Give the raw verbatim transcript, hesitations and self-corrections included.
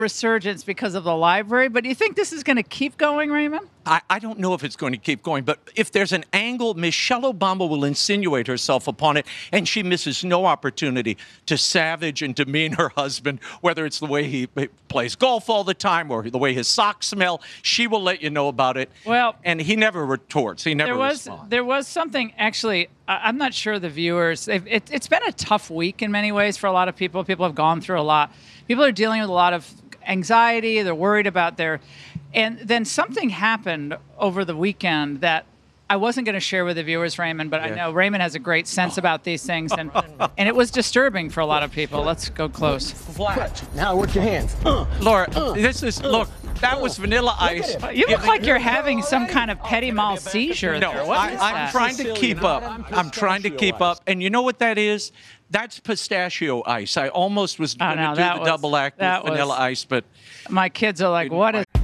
resurgence because of the library, but do you think this is going to keep going, Raymond? I, I don't know if it's going to keep going, but if there's an angle, Michelle Obama will insinuate herself upon it, and she misses no opportunity to savage and demean her husband, whether it's the way he plays golf all the time or the way his socks smell. She will let you know about it. Well, and he never retorts. He never there was, responds. There was something, actually, I'm not sure the viewers, it, it's been a tough week in many ways for a lot of people. People have gone through a lot. People are dealing with a lot of anxiety. They're worried about their... And then something happened over the weekend that I wasn't going to share with the viewers, Raymond, but yeah. I know Raymond has a great sense about these things, and and it was disturbing for a lot of people. Let's go close. Flat. Now work your hands. Uh, Laura, uh, this is, look, that was Vanilla Ice. You look like you're having some kind of petit mal seizure. No, there. What I, is I'm that? trying to keep up. I'm trying to keep up. And you know what that is? That's pistachio ice. I almost was going to oh, no, do the was, double act with Vanilla Ice, but... My kids are like, what is...